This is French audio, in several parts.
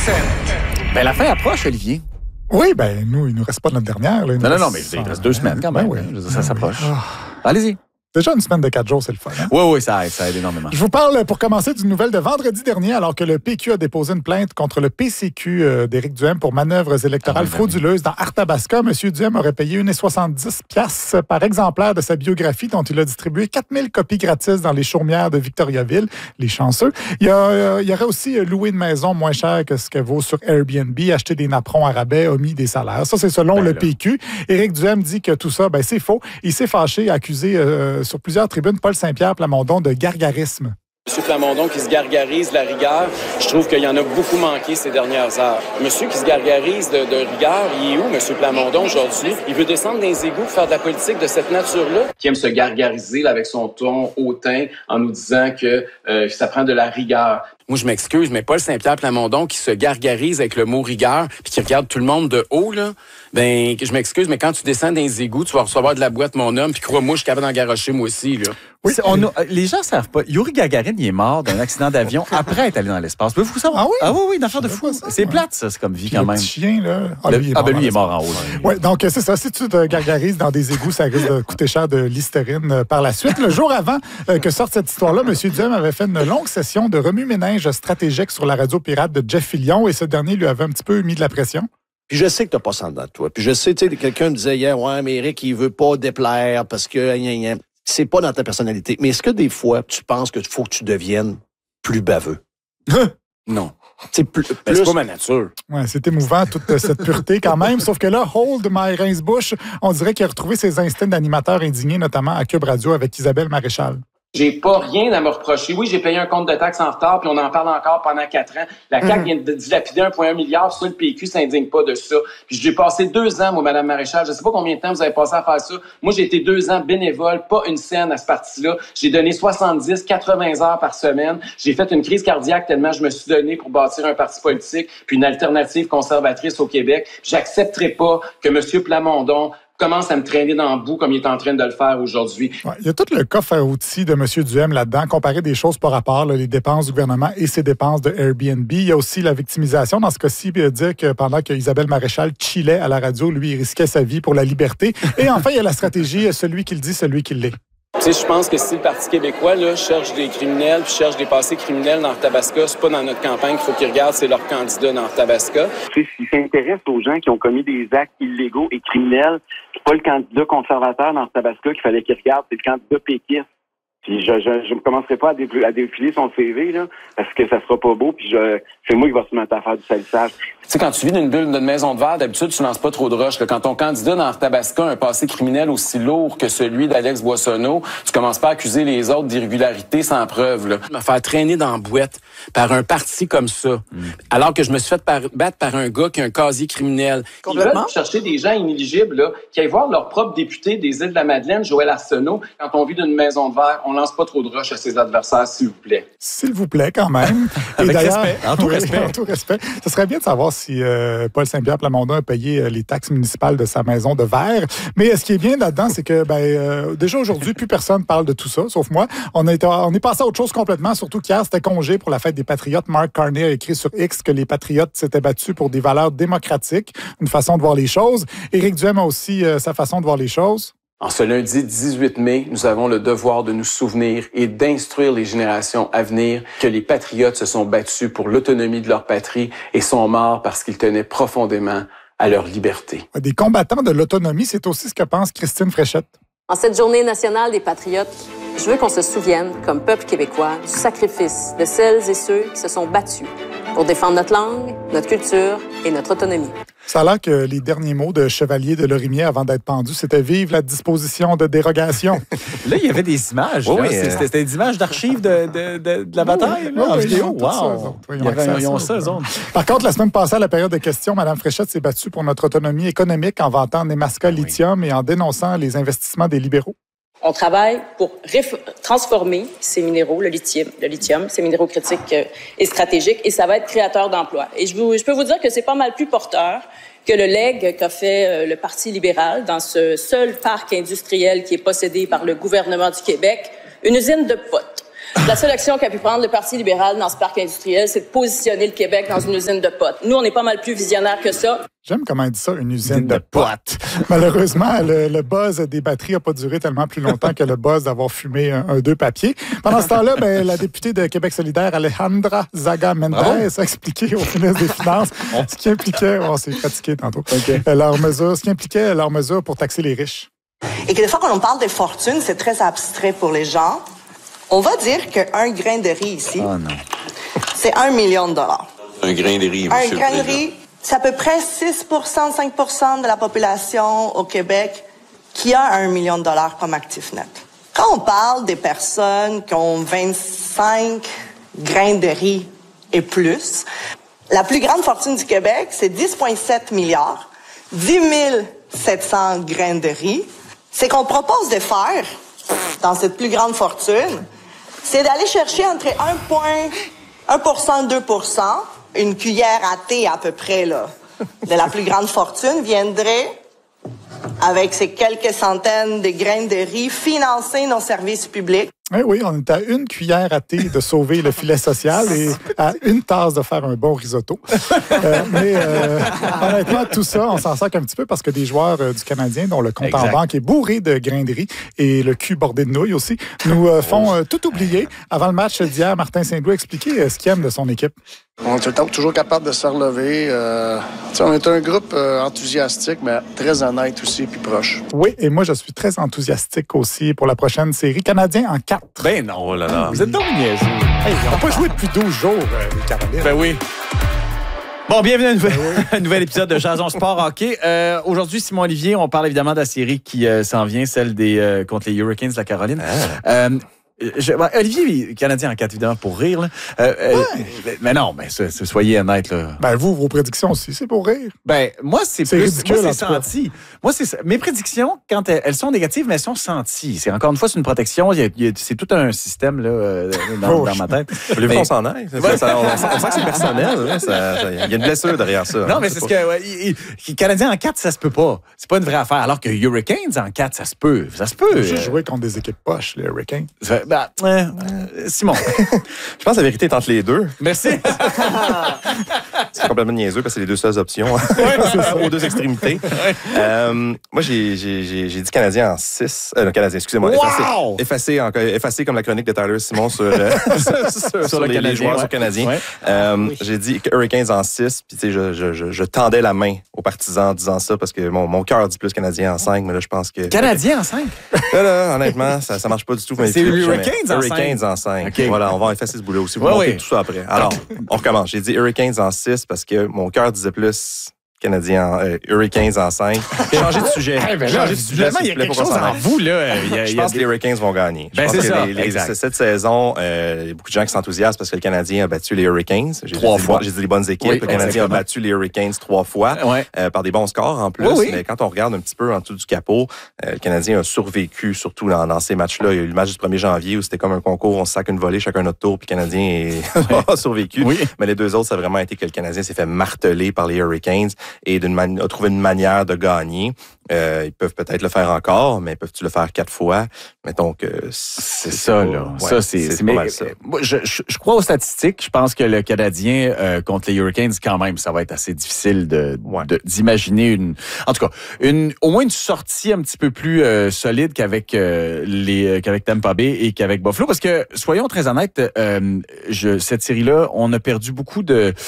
Ben, la fin approche, Olivier. Oui, ben nous, il nous reste pas notre dernière. Là. Non, mais il reste 2 semaines quand même. Ben oui. Ça s'approche. Allez-y. Déjà une semaine de 4 jours, c'est le fun. Hein? Oui, ça aide énormément. Je vous parle pour commencer d'une nouvelle de vendredi dernier, alors que le PQ a déposé une plainte contre le PCQ d'Éric Duhem pour manœuvres électorales frauduleuses dans Arthabasca. M. Duhem aurait payé 1,70$ par exemplaire de sa biographie dont il a distribué 4000 copies gratis dans les chaumières de Victoriaville, les chanceux. Il aurait aussi loué une maison moins chère que ce qu'elle vaut sur Airbnb, acheté des napperons à rabais, omis des salaires. Ça, c'est selon le PQ. Éric Duhem dit que tout ça, c'est faux. Il s'est fâché, accusé sur plusieurs tribunes Paul Saint-Pierre Plamondon de gargarisme. Monsieur Plamondon qui se gargarise la rigueur, je trouve qu'il y en a beaucoup manqué ces dernières heures. Monsieur qui se gargarise de rigueur, il est où, Monsieur Plamondon, aujourd'hui? Il veut descendre dans les égouts pour faire de la politique de cette nature-là? Qui aime se gargariser là, avec son ton hautain en nous disant que ça prend de la rigueur. Moi, je m'excuse, mais Paul Saint-Pierre Plamondon qui se gargarise avec le mot rigueur puis qui regarde tout le monde de haut, là, je m'excuse, mais quand tu descends dans les égouts, tu vas recevoir de la boîte, mon homme, puis crois-moi, je suis capable d'en garocher, moi aussi, là. Oui, les gens ne savent pas. Yuri Gagarin, il est mort d'un accident d'avion après être allé dans l'espace. Pouvez-vous savoir? Ah oui? Ah oui, une affaire de fou. C'est plate, ça, c'est comme vie quand même. Le petit chien, là. Lui, il est mort en haut. Oui, donc c'est ça. Si tu te gargarises dans des égouts, ça risque de coûter cher de l'hystérine par la suite. Le jour avant que sorte cette histoire-là, M. Duhem avait fait une longue session de remue-ménage stratégique sur la radio pirate de Jeff Fillion et ce dernier lui avait un petit peu mis de la pression. Puis je sais que t'as pas ça dedans de toi. Puis je sais, tu sais, quelqu'un me disait hier, ouais, mais Éric, il veut pas déplaire parce que c'est pas dans ta personnalité. Mais est-ce que des fois, tu penses qu'il faut que tu deviennes plus baveux? Non. C'est c'est pas ma nature. Ouais, c'est émouvant, toute cette pureté quand même. Sauf que là, Hold My Rince-Bouche, on dirait qu'il a retrouvé ses instincts d'animateur indigné, notamment à Cube Radio avec Isabelle Maréchal. J'ai pas rien à me reprocher. Oui, j'ai payé un compte de taxes en retard, puis on en parle encore pendant 4 ans. La CAQ vient de dilapider 1,1 milliard, soit le PQ s'indigne pas de ça. Puis j'ai passé 2 ans, moi, Mme Maréchal, je sais pas combien de temps vous avez passé à faire ça. Moi, j'ai été 2 ans bénévole, pas une scène à ce parti-là. J'ai donné 70, 80 heures par semaine. J'ai fait une crise cardiaque tellement je me suis donné pour bâtir un parti politique, puis une alternative conservatrice au Québec. J'accepterai pas que M. Plamondon commence à me traîner dans le bout comme il est en train de le faire aujourd'hui. Ouais, il y a tout le coffre à outils de M. Duhem là-dedans, comparer des choses par rapport, là, les dépenses du gouvernement et ses dépenses de Airbnb. Il y a aussi la victimisation. Dans ce cas-ci, dire que pendant que Isabelle Maréchal chillait à la radio, lui, il risquait sa vie pour la liberté. Et enfin, il y a la stratégie, celui qui le dit, celui qui l'est. Tu sais, je pense que si le Parti québécois là, cherche des criminels puis cherche des passés criminels dans Arthabasca, c'est pas dans notre campagne qu'il faut qu'ils regardent, c'est leur candidat dans Arthabasca. Tu sais, s'ils s'intéressent aux gens qui ont commis des actes illégaux et criminels, c'est pas le candidat conservateur dans Arthabasca qu'il fallait qu'ils regardent, c'est le candidat péquiste. Puis je ne commencerai pas à défiler son CV, là, parce que ça sera pas beau, puis c'est moi qui va se mettre à faire du salissage. Tu sais, quand tu vis d'une bulle d'une maison de verre, d'habitude, tu lances pas trop de roches. Quand ton candidat dans Arthabasca a un passé criminel aussi lourd que celui d'Alex Boissonneau, tu commences pas à accuser les autres d'irrégularité sans preuve. Là. Me faire traîner dans la boîte par un parti comme ça, alors que je me suis fait battre par un gars qui a un casier criminel. Ils veulent chercher des gens inéligibles là, qui aillent voir leur propre député des Îles-de-la-Madeleine, Joël Arsenault. Quand on vit d'une maison de verre, on lance pas trop de roches à ses adversaires, s'il vous plaît. S'il vous plaît, quand même. Avec respect. En tout respect. En tout respect. Ce serait bien de savoir si Paul Saint-Pierre Plamondon a payé les taxes municipales de sa maison de verre. Mais ce qui est bien là-dedans, c'est que déjà aujourd'hui, plus personne parle de tout ça, sauf moi. On est passé à autre chose complètement, surtout qu'hier, c'était congé pour la fête des Patriotes. Mark Carney a écrit sur X que les Patriotes s'étaient battus pour des valeurs démocratiques, une façon de voir les choses. Éric Duhem a aussi sa façon de voir les choses. En ce lundi 18 mai, nous avons le devoir de nous souvenir et d'instruire les générations à venir que les patriotes se sont battus pour l'autonomie de leur patrie et sont morts parce qu'ils tenaient profondément à leur liberté. Des combattants de l'autonomie, c'est aussi ce que pense Christine Fréchette. En cette journée nationale des patriotes, je veux qu'on se souvienne, comme peuple québécois, du sacrifice de celles et ceux qui se sont battus pour défendre notre langue, notre culture et notre autonomie. Ça a l'air que les derniers mots de Chevalier de Lorimier avant d'être pendu, c'était « Vive la disposition de dérogation ». Là, il y avait des images. Oui, c'était des images d'archives de la bataille en vidéo. Wow! Ils ont ça, eux autres. Par contre, la semaine passée, à la période de questions, Mme Fréchette s'est battue pour notre autonomie économique en vantant Nemaska Lithium et en dénonçant les investissements des libéraux. On travaille pour transformer ces minéraux, le lithium, ces minéraux critiques et stratégiques, et ça va être créateur d'emplois. Et je peux vous dire que c'est pas mal plus porteur que le legs qu'a fait le Parti libéral dans ce seul parc industriel qui est possédé par le gouvernement du Québec, une usine de potes. La seule action qu'a pu prendre le Parti libéral dans ce parc industriel, c'est de positionner le Québec dans une usine de potes. Nous, on est pas mal plus visionnaires que ça. J'aime comment il dit ça, une usine de potes. Malheureusement, le buzz des batteries n'a pas duré tellement plus longtemps que le buzz d'avoir fumé un 2 papiers. Pendant ce temps-là, la députée de Québec solidaire, Alejandra Zaga Mendez, a expliqué au ministre des Finances ce qui impliquait, on s'est pratiqué tantôt, ce qui impliquait leur mesure pour taxer les riches. Et que des fois, quand on parle des fortunes, c'est très abstrait pour les gens. On va dire qu'un grain de riz ici, c'est 1 million de dollars. Un grain de riz, monsieur. Un grain de riz, c'est à peu près 6%, 5% de la population au Québec qui a 1 million de dollars comme actif net. Quand on parle des personnes qui ont 25 grains de riz et plus, la plus grande fortune du Québec, c'est 10,7 milliards, 10 700 grains de riz. C'est qu'on propose de faire, dans cette plus grande fortune, c'est d'aller chercher entre 1% et 2%. Une cuillère à thé à peu près là, de la plus grande fortune viendrait, avec ces quelques centaines de grains de riz, financer nos services publics. Oui, on est à une cuillère à thé de sauver le filet social et à une tasse de faire un bon risotto. Mais honnêtement, tout ça, on s'en sort un petit peu parce que des joueurs du Canadien, dont le compte en banque est bourré de grains de riz et le cul bordé de nouilles aussi, nous font tout oublier. Avant le match d'hier, Martin Saint-Louis a expliqué ce qu'il aime de son équipe. On est toujours capable de se relever. On est un groupe enthousiastique, mais très honnête aussi, puis proche. Oui, et moi, je suis très enthousiastique aussi pour la prochaine série. Canadien en 4. Ben non, oh là là. Vous êtes donc niaiseux. Hey, ils n'ont pas joué depuis 12 jours, les Carabines. Ben oui. Bon, bienvenue à un nouvel épisode de Jason Sport Hockey. Aujourd'hui, Simon Olivier, on parle évidemment de la série qui s'en vient, celle des contre les Hurricanes de la Caroline. Olivier, Canadien en 4, évidemment, pour rire. Là. Mais non, soyez honnête. Là. Ben vous, vos prédictions aussi, c'est pour rire. Ben moi, c'est plus ridicule, moi, c'est senti. Moi, mes prédictions, quand elles sont négatives, mais elles sont senties. C'est encore une fois, c'est une protection. C'est tout un système là, dans ma tête. Voulez-vous qu'on s'en aille? On sent que c'est personnel. Il y a une blessure derrière ça. Non, mais c'est ce que Canadien en 4, ça se peut pas. C'est pas une vraie affaire. Alors que Hurricanes en 4, ça se peut. Ça se peut. J'ai joué contre des équipes poches, les Hurricanes. Simon. Je pense que la vérité est entre les deux. Merci. C'est complètement niaiseux parce que c'est les deux seules options aux deux extrémités. Moi, j'ai dit Canadien en 6. Canadien, excusez-moi. Wow! Effacé comme la chronique de Tyler Simon sur les joueurs sur Canadiens. Ouais. J'ai dit Hurricanes en 6. Puis, tu sais, je tendais la main aux partisans en disant ça parce que mon cœur dit plus Canadien en 5. Mais là, je pense que. Canadien en 5? Là, honnêtement, ça marche pas du tout. C'est Hurricanes en 5. Okay. Voilà, on va effacer ce boulot aussi. Vous montez tout ça après. Alors, on recommence. J'ai dit Hurricanes en 6 parce que mon cœur disait plus Canadien Hurricanes en 5. Changer de sujet. Finalement, il y a quelque chose en vous, là. Je pense que les Hurricanes vont gagner. Ben, c'est ça. Cette saison, il y a beaucoup de gens qui s'enthousiasment parce que le Canadien a battu les Hurricanes. 3 fois. J'ai dit les bonnes équipes. Oui, le Canadien a battu les Hurricanes 3 fois par des bons scores en plus. Oui. Mais quand on regarde un petit peu en dessous du capot, le Canadien a survécu, surtout dans ces matchs-là. Il y a eu le match du 1er janvier où c'était comme un concours, on se sac une volée, chacun notre tour, puis le Canadien a survécu. Oui. Mais les deux autres, ça a vraiment été que le Canadien s'est fait marteler par les Hurricanes et a trouvé une manière de gagner. Ils peuvent peut-être le faire encore, mais peuvent-tu le faire 4 fois? Mettons que c'est ça, là. Ouais, ça, c'est pas mal ça. Moi, je crois aux statistiques. Je pense que le Canadien contre les Hurricanes, quand même, ça va être assez difficile d'imaginer en tout cas, au moins une sortie un petit peu plus solide qu'avec Tampa Bay et qu'avec Buffalo. Parce que, soyons très honnêtes, cette série-là, on a perdu beaucoup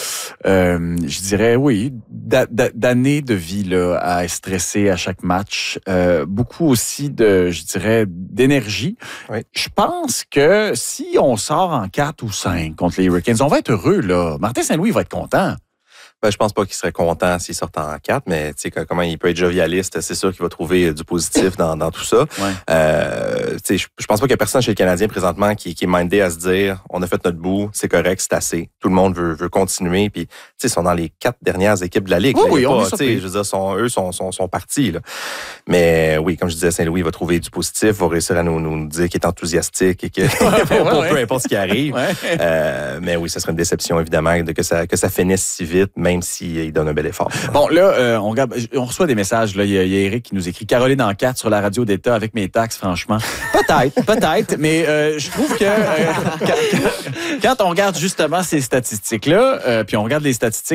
je dirais, d'années de vie là, à stresser à chaque match, beaucoup aussi d'énergie. Oui. Je pense que si on sort en 4 ou 5 contre les Hurricanes, on va être heureux, là. Martin Saint-Louis va être content. Ben, je pense pas qu'il serait content s'il sortait en 4, mais tu sais comment il peut être jovialiste, c'est sûr qu'il va trouver du positif dans tout ça. Ouais. Tu sais, je pense pas qu'il y a personne chez le Canadien présentement qui est mindé à se dire on a fait notre bout, c'est correct, c'est assez. Tout le monde veut continuer, puis tu sais, ils sont dans les 4 dernières équipes de la ligue. Oui, on est surpris. Je veux dire, eux sont partis là. Mais oui, comme je disais, Saint-Louis va trouver du positif, va réussir à nous dire qu'il est enthousiastique et que peu importe ce qui arrive. Mais oui, ça serait une déception évidemment que ça finisse si vite. même s'il donne un bel effort. Bon, là, on reçoit des messages. Là. Il y a Eric qui nous écrit « Caroline en 4 sur la radio d'État avec mes taxes, franchement. » Peut-être, mais je trouve que quand on regarde justement ces statistiques-là, puis on regarde les statistiques